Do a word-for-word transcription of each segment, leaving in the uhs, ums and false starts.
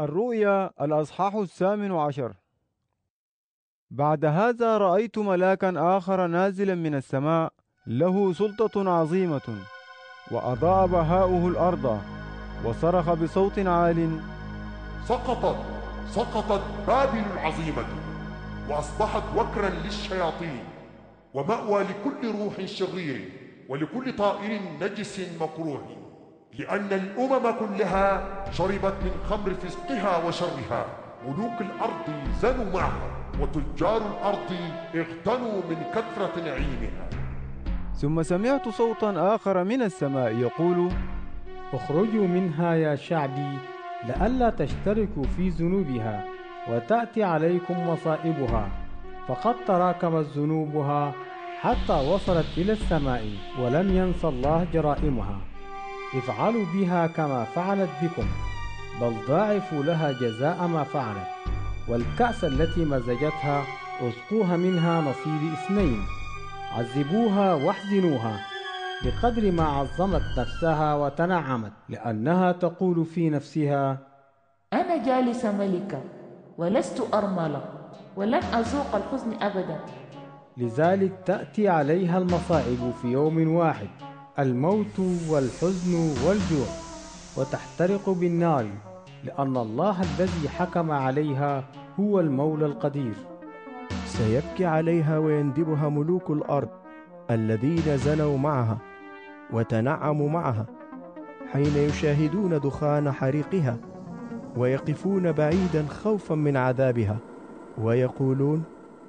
الرؤيا الأصحاح الثامن عشر. بعد هذا رأيت ملاكا آخر نازلا من السماء له سلطة عظيمة، وأضاء بهاؤه الأرض، وصرخ بصوت عال: سقطت سقطت بابل العظيمة، وأصبحت وكرا للشياطين، ومأوى لكل روح شرير، ولكل طائر نجس مكروه، لأن الأمم كلها شربت من خمر فسقها وشرها. ملوك الأرض زنوا معها، وتجار الأرض اغتنوا من كثرة نعيمها. ثم سمعت صوتا آخر من السماء يقول: اخرجوا منها يا شعبي، لئلا تشتركوا في ذنوبها وتأتي عليكم مصائبها، فقد تراكمت ذنوبها حتى وصلت إلى السماء، ولم ينس الله جرائمها. افعلوا بها كما فعلت بكم، بل ضاعفوا لها جزاء ما فعلت. والكأس التي مزجتها اسقوها منها نصيب اثنين، عذبوها واحزنوها بقدر ما عظمت نفسها وتنعمت، لأنها تقول في نفسها: أنا جالسة ملكة ولست أرملة، ولن أذوق الحزن أبدا. لذلك تأتي عليها المصائب في يوم واحد، الموت والحزن والجوع، وتحترق بالنار، لأن الله الذي حكم عليها هو المولى القدير. سيبكي عليها ويندبها ملوك الأرض الذين زنوا معها وتنعموا معها، حين يشاهدون دخان حريقها، ويقفون بعيدا خوفا من عذابها، ويقولون: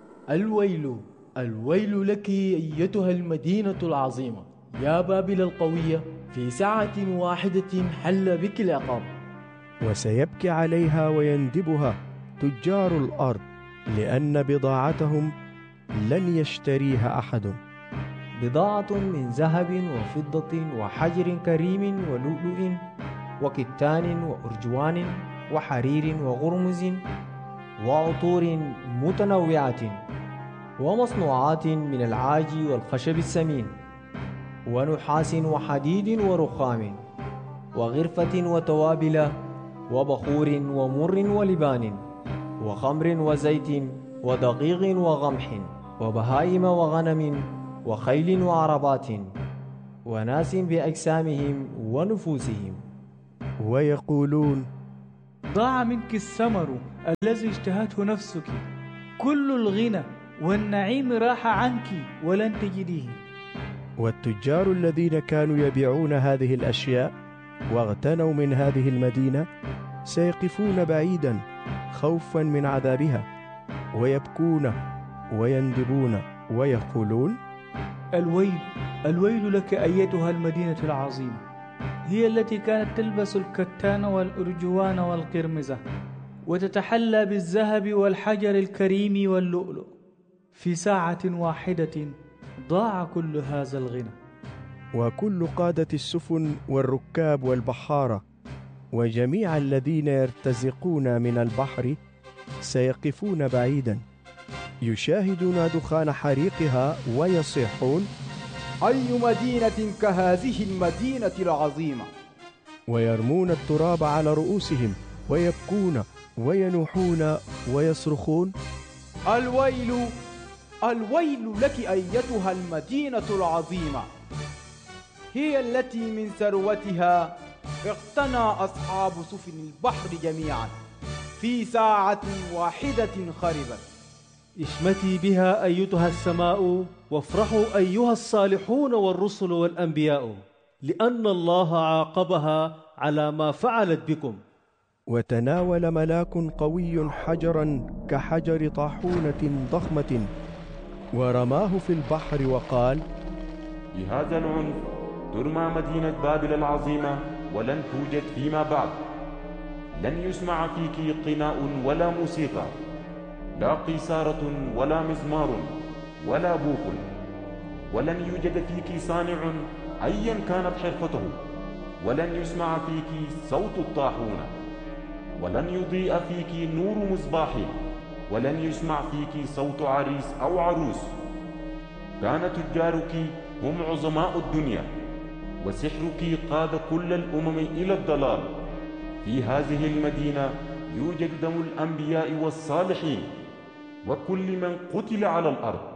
الويل الويل لك أيتها المدينة العظيمة يا بابل القوية، في ساعة واحدة حل بك العقاب. وسيبكي عليها ويندبها تجار الأرض، لأن بضاعتهم لن يشتريها أحد. بضاعة من ذهب وفضة وحجر كريم ولؤلؤ وكتان وأرجوان وحرير وغرمز وعطور متنوعة ومصنوعات من العاج والخشب السمين ونحاس وحديد ورخام وغرفة وتوابل وبخور ومر ولبان وخمر وزيت ودقيق وغمح وبهائم وغنم وخيل وعربات وناس بأجسامهم ونفوسهم. ويقولون: ضاع منك الثمر الذي اشتهته نفسك، كل الغنى والنعيم راح عنك ولن تجديه. والتجار الذين كانوا يبيعون هذه الأشياء واغتنوا من هذه المدينة سيقفون بعيدا خوفا من عذابها، ويبكون ويندبون ويقولون: الويل الويل لك أيتها المدينة العظيمة، هي التي كانت تلبس الكتان والأرجوان والقرمزة، وتتحلى بالذهب والحجر الكريم واللؤلؤ. في ساعة واحدة ضاع كل هذا الغنى. وكل قادة السفن والركاب والبحارة وجميع الذين يرتزقون من البحر سيقفون بعيدا، يشاهدون دخان حريقها ويصيحون: أي مدينة كهذه المدينة العظيمة؟ ويرمون التراب على رؤوسهم ويبكون وينوحون ويصرخون: الويل الويل لك أيتها المدينة العظيمة، هي التي من ثروتها اقتنى أصحاب سفن البحر جميعا، في ساعة واحدة خربت. اشمتي بها أيتها السماء، وافرحوا أيها الصالحون والرسل والأنبياء، لأن الله عاقبها على ما فعلت بكم. وتناول ملاك قوي حجرا كحجر طاحونة ضخمة، ورماه في البحر وقال: بهذا العنف ترمى مدينة بابل العظيمة، ولن توجد فيما بعد. لن يسمع فيك قناء ولا موسيقى، لا قيثارة ولا مزمار ولا بوق، ولن يوجد فيك صانع أيا كانت حرفته، ولن يسمع فيك صوت الطاحونة، ولن يضيء فيك نور مصباح، ولن يسمع فيك صوت عريس أو عروس. كان تجارك هم عظماء الدنيا، وسحرك قاد كل الأمم إلى الضلال. في هذه المدينة يوجد دم الأنبياء والصالحين وكل من قتل على الأرض.